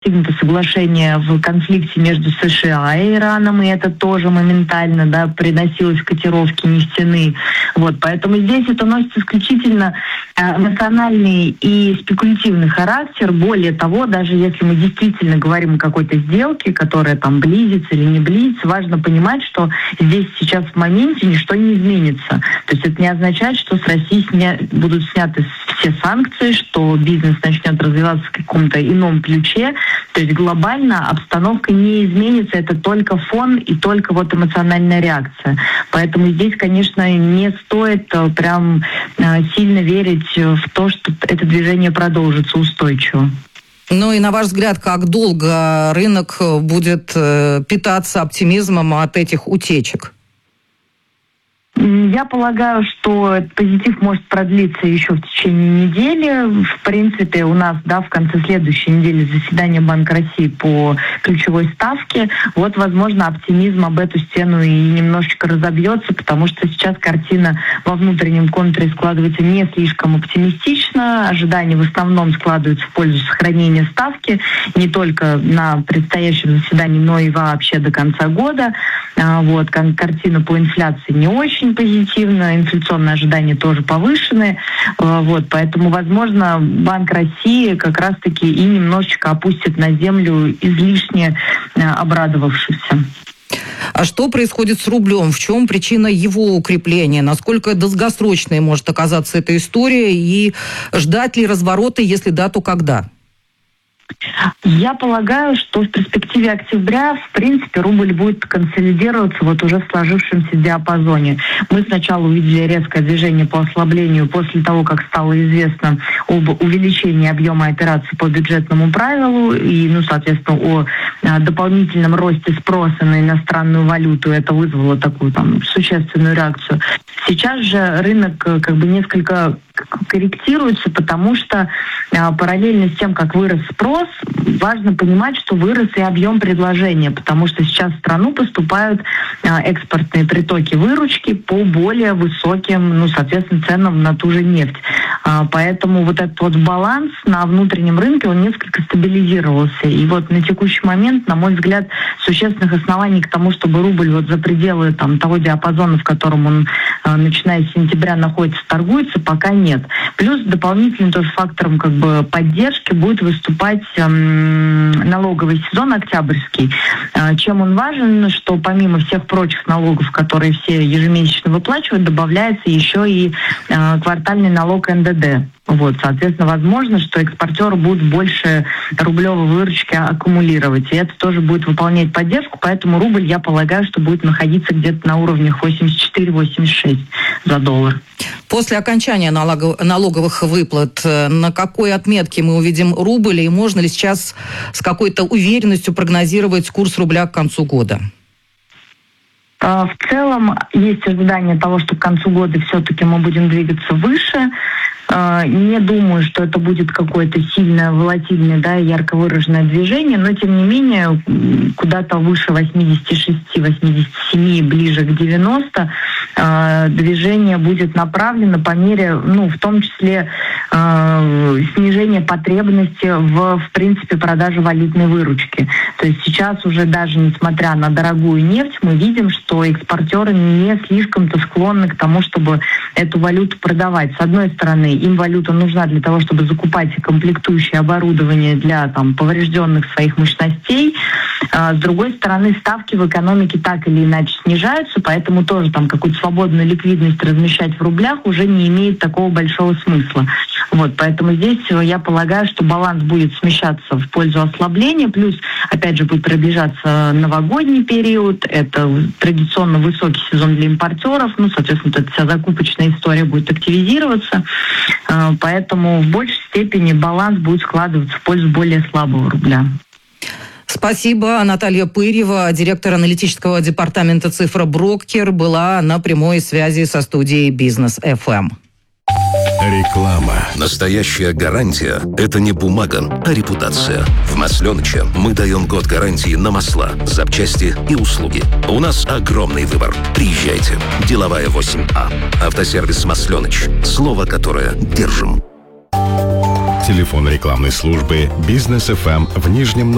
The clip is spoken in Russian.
достигнуто соглашение в конфликте между США и Ираном, и это тоже моментально, да, приносилось в котировки нефтяные. Вот, поэтому здесь это носит исключительно эмоциональный и спекулятивный характер. Более того, даже если мы действительно говорим о какой-то сделке, которая там близится или не близится, важно понимать, что здесь сейчас в моменте ничто не изменится. То есть это не означает, что с России будут сняты все санкции, что бизнес начнет развиваться в каком-то ином ключе. То есть глобально обстановка не изменится, это только фон и только вот эмоциональная реакция. Поэтому здесь, конечно, не стоит прям сильно верить в то, что это движение продолжится устойчиво. Ну и на ваш взгляд, как долго рынок будет питаться оптимизмом от этих утечек? Я полагаю, что этот позитив может продлиться еще в течение недели. В принципе, у нас, да, в конце следующей недели заседание Банка России по ключевой ставке. Вот, возможно, оптимизм об эту стену и немножечко разобьется, потому что сейчас картина во внутреннем контуре складывается не слишком оптимистично. Ожидания в основном складываются в пользу сохранения ставки не только на предстоящем заседании, но и вообще до конца года. Вот, картина по инфляции не очень позитивно, инфляционные ожидания тоже повышены. Вот, поэтому, возможно, Банк России как раз-таки и немножечко опустит на землю излишне обрадовавшихся. А что происходит с рублем? В чем причина его укрепления? Насколько долгосрочной может оказаться эта история? И ждать ли разворота, если да, то когда? Я полагаю, что в перспективе октября, в принципе, рубль будет консолидироваться вот уже в сложившемся диапазоне. Мы сначала увидели резкое движение по ослаблению после того, как стало известно об увеличении объема операций по бюджетному правилу и, соответственно, о дополнительном росте спроса на иностранную валюту. Это вызвало такую существенную реакцию. Сейчас же рынок несколько корректируется, потому что параллельно с тем, как вырос спрос, важно понимать, что вырос и объем предложения, потому что сейчас в страну поступают экспортные притоки выручки по более высоким, соответственно, ценам на ту же нефть. Поэтому вот этот вот баланс на внутреннем рынке, он несколько стабилизировался. И вот на текущий момент, на мой взгляд, существенных оснований к тому, чтобы рубль вот за пределы того диапазона, в котором он, начиная с сентября, находится, торгуется, пока нет. Плюс дополнительным тоже фактором поддержки будет выступать налоговый сезон октябрьский. Чем он важен, что помимо всех прочих налогов, которые все ежемесячно выплачивают, добавляется еще и квартальный налог НДД. Вот, соответственно, возможно, что экспортеры будут больше рублевой выручки аккумулировать. И это тоже будет выполнять поддержку, поэтому рубль, я полагаю, что будет находиться где-то на уровнях 84-86 за доллар. После окончания налоговых выплат на какой отметке мы увидим рубль, и можно ли сейчас с какой-то уверенностью прогнозировать курс рубля к концу года? В целом есть ожидание того, что к концу года все-таки мы будем двигаться выше. Не думаю, что это будет какое-то сильное, волатильное, ярко выраженное движение, но тем не менее куда-то выше 86-87, ближе к 90 движение будет направлено по мере, в том числе снижения потребности в принципе, продаже валютной выручки. То есть сейчас уже даже несмотря на дорогую нефть, мы видим, что экспортеры не слишком-то склонны к тому, чтобы эту валюту продавать. С одной стороны, им валюта нужна для того, чтобы закупать комплектующее оборудование для поврежденных своих мощностей. С другой стороны, ставки в экономике так или иначе снижаются, поэтому тоже какую-то свободную ликвидность размещать в рублях уже не имеет такого большого смысла. Вот, поэтому здесь я полагаю, что баланс будет смещаться в пользу ослабления, плюс, опять же, будет приближаться новогодний период, это традиционно высокий сезон для импортеров, соответственно, эта вся закупочная история будет активизироваться, поэтому в большей степени баланс будет складываться в пользу более слабого рубля. Спасибо. Наталья Пырьева, директор аналитического департамента «Цифра-брокер», была на прямой связи со студией «Бизнес ФМ». Реклама. Настоящая гарантия – это не бумага, а репутация. В Масленыче мы даем год гарантии на масла, запчасти и услуги. У нас огромный выбор. Приезжайте. Деловая 8А. Автосервис Масленыч. Слово, которое держим. Телефон рекламной службы «Бизнес ФМ» в Нижнем